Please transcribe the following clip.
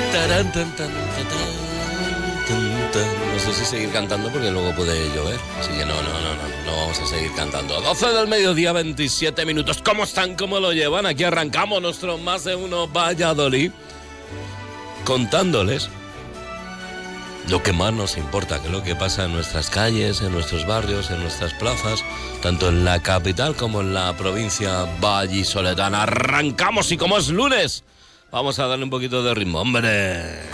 Tarán, tan, tan, tan, tan, tan. No sé si seguir cantando porque luego puede llover. Así que no vamos a seguir cantando. 12 del mediodía, 27 minutos. ¿Cómo están? ¿Cómo lo llevan? Aquí arrancamos nuestro Más de Uno Valladolid, contándoles lo que más nos importa, que es lo que pasa en nuestras calles, en nuestros barrios, en nuestras plazas, tanto en la capital como en la provincia vallisoletana. Arrancamos y como es lunes, vamos a darle un poquito de ritmo, hombre.